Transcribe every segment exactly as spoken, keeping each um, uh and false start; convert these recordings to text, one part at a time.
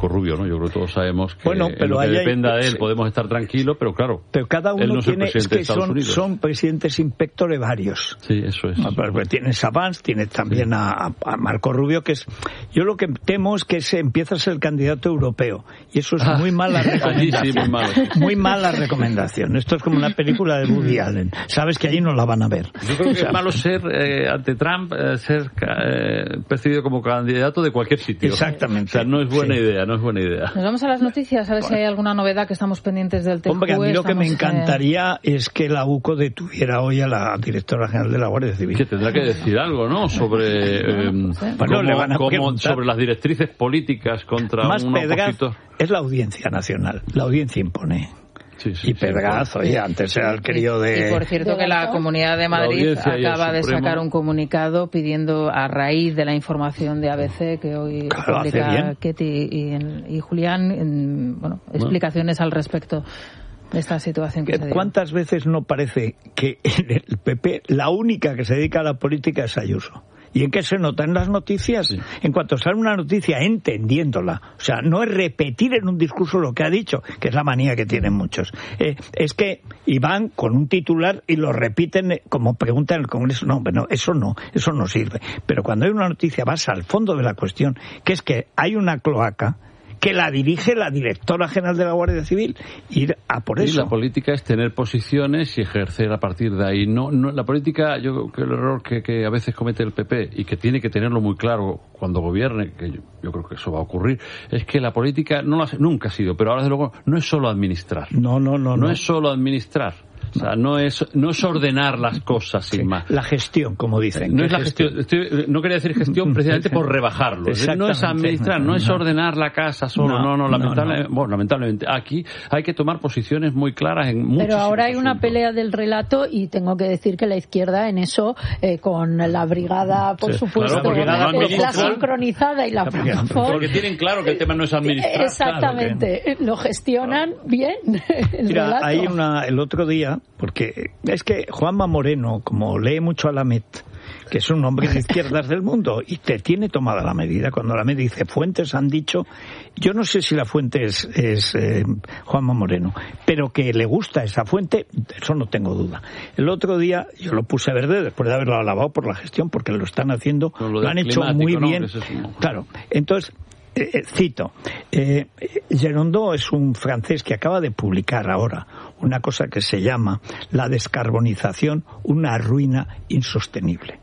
Marco Rubio, ¿no? Yo creo que todos sabemos que bueno, pero en lo que dependa hay, de él sí. podemos estar tranquilos, pero claro, pero cada uno él no es tiene, el presidente es que de Estados son, Unidos. son presidentes inspectores varios. Sí, eso es. Pues tienes a Vance, tienes también a, a Marco Rubio, que es... Yo lo que temo es que se empieza a ser el candidato europeo, y eso es Ah, muy mala recomendación. sí, muy, malo. muy mala recomendación. Esto es como una película de Woody Allen. Sabes que allí no la van a ver. Yo creo que es malo ser, eh, ante Trump, eh, ser eh, percibido como candidato de cualquier sitio. Exactamente. O sea, no es buena sí. idea, no es buena idea. Nos vamos a las noticias, a ver si hay alguna novedad, que estamos pendientes del T Q E. Hombre, a mí lo que me estamos, encantaría eh... es que la U C O detuviera hoy a la directora general de la Guardia Civil. Que tendrá que decir algo, ¿no? Sobre, eh, bueno, cómo, le van a cómo, sobre las directrices políticas contra Más un Pedraz opositor. Es la Audiencia Nacional. La Audiencia impone. Sí, sí, y Pedraz, sí, oye, antes era el crío de... Y por cierto que la Comunidad de Madrid acaba de Supremo. sacar un comunicado pidiendo, a raíz de la información de A B C que hoy claro, publica Ketty y, y Julián, en, bueno, explicaciones bueno. al respecto de esta situación que se dio. ¿Cuántas veces no parece que en el P P la única que se dedica a la política es Ayuso? ¿Y en qué se nota? En las noticias. Sí. En cuanto sale una noticia, entendiéndola. O sea, no es repetir en un discurso lo que ha dicho, que es la manía que tienen muchos. Eh, es que iban con un titular y lo repiten como pregunta en el Congreso. No, bueno, eso no, eso no sirve. Pero cuando hay una noticia vas al fondo de la cuestión, que es que hay una cloaca que la dirige la directora general de la Guardia Civil, ir a por eso. Y la política es tener posiciones y ejercer a partir de ahí. No, no, la política, yo creo que el error que, que a veces comete el P P y que tiene que tenerlo muy claro cuando gobierne, que yo, yo creo que eso va a ocurrir, es que la política no la, nunca ha sido, pero ahora desde luego no es solo administrar. No, no, no. No, no. es solo administrar. O sea, no es, no es ordenar las cosas sin sí, más. La gestión, como dicen. No es la gestión. gestión estoy, no quería decir gestión precisamente por rebajarlo. No es administrar, no, no es ordenar la casa solo. No, no, no, lamentable, no, no. Bueno, lamentablemente. Aquí hay que tomar posiciones muy claras en muchos. Pero ahora hay asuntos. Una pelea del relato y tengo que decir que la izquierda en eso, eh, con la brigada, por sí, supuesto, claro, la, no la sincronizada y la francofón. Porque tienen claro que el tema no es administrar. Exactamente. Claro que... Lo gestionan claro. bien. El Mira, relato. hay una, el otro día, porque es que Juanma Moreno, como lee mucho a Lamet, que es un hombre de izquierdas del mundo, y te tiene tomada la medida. Cuando Lamet dice, fuentes han dicho, yo no sé si la fuente es, es eh, Juanma Moreno, pero que le gusta esa fuente, eso no tengo duda. El otro día yo lo puse verde después de haberlo alabado por la gestión, porque lo están haciendo, lo, lo han hecho muy ¿no? bien. Claro, entonces... Eh, cito, eh, Gerondeau es un francés que acaba de publicar ahora una cosa que se llama la descarbonización, una ruina insostenible.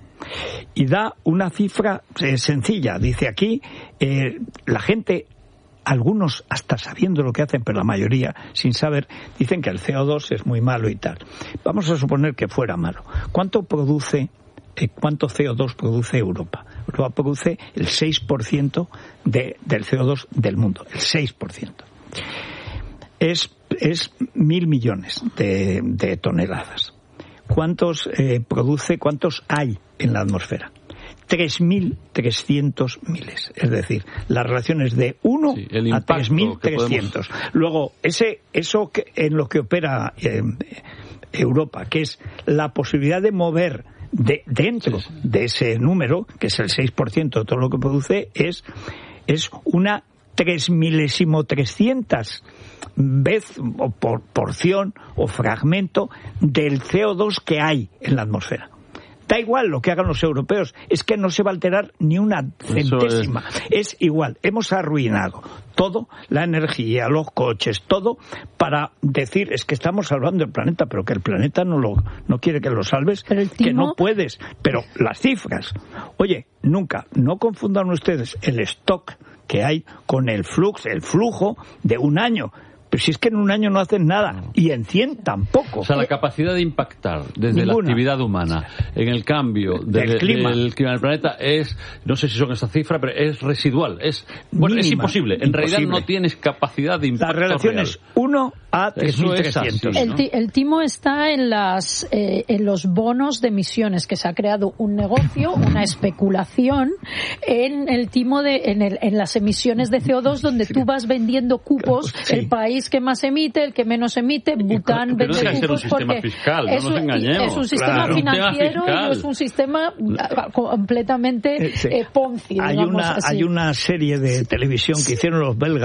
Y da una cifra eh, sencilla. Dice aquí, eh, la gente, algunos hasta sabiendo lo que hacen, pero la mayoría sin saber, dicen que el C O dos es muy malo y tal. Vamos a suponer que fuera malo. ¿Cuánto produce, eh, cuánto C O dos produce Europa? Europa produce el seis por ciento de, del C O dos del mundo, el seis por ciento. Es, es mil millones de, de toneladas. ¿Cuántos eh, produce, cuántos hay en la atmósfera? tres mil trescientos miles. Es decir, la relación es de uno sí, a tres mil trescientos. Podemos... Luego, ese, eso que, en lo que opera eh, Europa, que es la posibilidad de mover de, dentro sí, sí. de ese número, que es el seis por ciento de todo lo que produce, es, es una tres milésimo trescientas vez o por porción o fragmento del C O dos que hay en la atmósfera. Da igual lo que hagan los europeos, es que no se va a alterar ni una centésima. Es... es igual, hemos arruinado todo, la energía, los coches, todo, para decir, es que estamos salvando el planeta, pero que el planeta no lo no quiere que lo salves, timo... que no puedes. Pero las cifras, oye, nunca, no confundan ustedes el stock que hay con el flux, el flujo de un año. Pero si es que en un año no hacen nada, y en cien tampoco. O sea, la capacidad de impactar desde Ninguna. la actividad humana en el cambio del, del, clima. del clima del planeta es, no sé si son esas cifras, pero es residual. Es bueno, es imposible. En imposible. realidad no tienes capacidad de impacto. La relación real. es uno a tres mil trescientos. El, ti, el timo está en, las, eh, en los bonos de emisiones, que se ha creado un negocio, una especulación en el timo de, en, el, en las emisiones de C O dos, donde tú vas vendiendo cupos, sí. el país que más emite, el que menos emite, Bután vende no cupos un porque fiscal, es, no nos engañemos. es un sistema claro. financiero un y es un sistema completamente sí. eh, Ponzi, hay digamos una así. Hay una serie de televisión que hicieron los belgas